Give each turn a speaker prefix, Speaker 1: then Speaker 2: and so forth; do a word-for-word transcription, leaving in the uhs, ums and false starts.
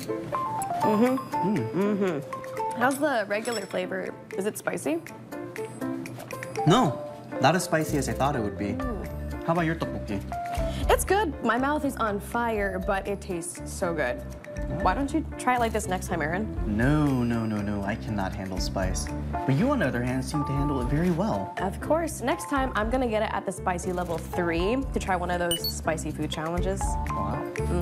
Speaker 1: Mm-hmm. Mm. Mm-hmm. How's the regular flavor? Is it spicy?
Speaker 2: No, not as spicy as I thought it would be.
Speaker 1: Mm.
Speaker 2: How about your tteokbokki?
Speaker 1: It's good. My mouth is on fire, but it tastes so good. Why don't you try it like this next time, Aaron?
Speaker 2: No, no, no, no. I cannot handle spice. But you, on the other hand, seem to handle it very well.
Speaker 1: Of course. Next time, I'm gonna get it at the spicy level three to try one of those spicy food challenges.
Speaker 2: Wow.